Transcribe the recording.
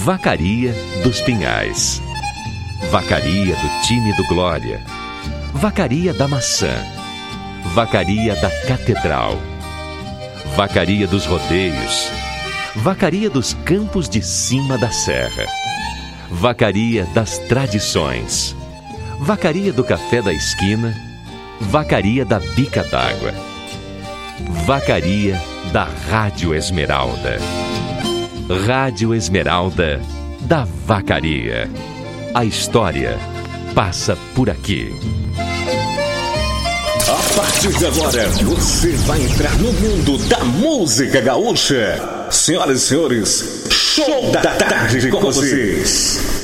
Vacaria dos Pinhais, Vacaria do time do Glória, Vacaria da Maçã, Vacaria da Catedral, Vacaria dos Rodeios, Vacaria dos Campos de Cima da Serra, Vacaria das Tradições, Vacaria do Café da Esquina, Vacaria da Bica d'Água, Vacaria da Rádio Esmeralda. Rádio Esmeralda da Vacaria. A história passa por aqui. A partir de agora, você vai entrar no mundo da música gaúcha. Senhoras e senhores, Show da Tarde com vocês.